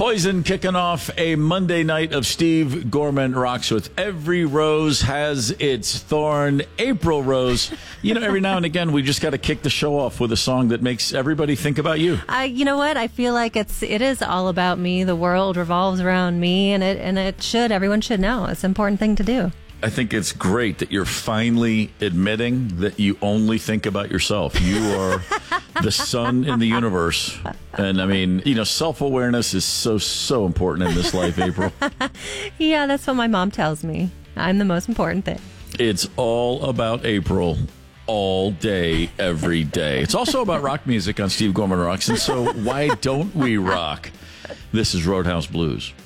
Poison kicking off a Monday night of Steve Gorman Rocks with Every Rose Has Its Thorn. April Rose. You know, every now and again, we just got to kick the show off with a song that makes everybody think about you. You know what? I feel like it is all about me. The world revolves around me, and everyone should know. It's an important thing to do. I think it's great that you're finally admitting that you only think about yourself. You are the sun in the universe. And I mean, you know, self-awareness is so important in this life, April. Yeah, that's what my mom tells me. I'm the most important thing. It's all about April all day, every day. It's also about rock music on Steve Gorman Rocks. And so why don't we rock? This is Roadhouse Blues.